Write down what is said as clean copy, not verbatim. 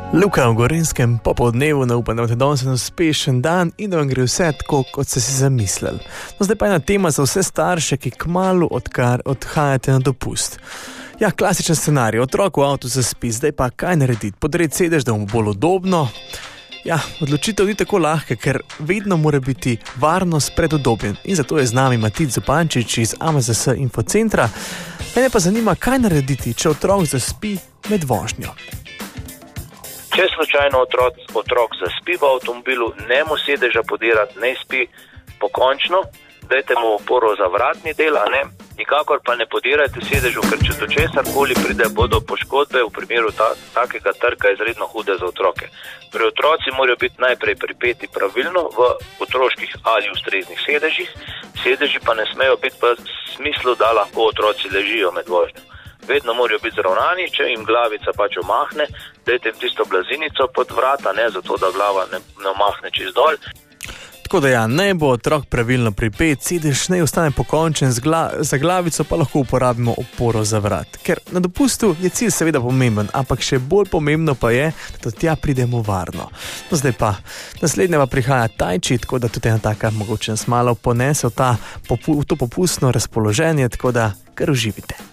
Luka v Gorenjskem popoldnevu, upam, da imate danes uspešen dan in da vam gre vse tako, kot ste si zamislili. No, zdaj pa ena tema za vse starše, ki kmalu odhajate na dopust. Ja, klasičen scenarij, otrok v avtu zaspi, zdaj pa kaj narediti? Podreti sedež, da mu bolj udobno? Ja, odločitev ni tako lahka, ker vedno mora biti varnost pred udobjem. In zato je z nami Matic Zupančič iz AMZS Infocentra. Mene pa zanima, kaj narediti, če otrok zaspi med vožnjo. Če slučajno otrok zaspi v avtomobilu, ne mu sedeža podirati, ne spi pokončno, dajte mu oporo za vratni del, nikakor pa ne podirajte sedežu, ker če do česarkoli pride, bodo poškodbe v primeru takega trka izredno hude za otroke. Pri otroci morajo biti najprej pripeti pravilno v otroških ali ustreznih sedežih, sedeži pa ne smejo biti v smislu, da lahko otroci ležijo med vožnjo. Vedno morajo biti zravnani, če jim glavica pač omahne, dajte jim tisto blazinico pod vrata, zato da glava ne omahne čez dol. Tako da ja, naj bo otrok pravilno pripet, sedež naj ostane pokončen, za glavico pa lahko uporabimo oporo za vrat. Ker na dopustu je cilj seveda pomemben, ampak še bolj pomembno pa je, da do tja pridemo varno. No, zdaj pa, naslednja pa prihaja Tajči, tako da tudi ena taka mogoče nas malo ponese v to popustno razpoloženje, tako da kar uživite.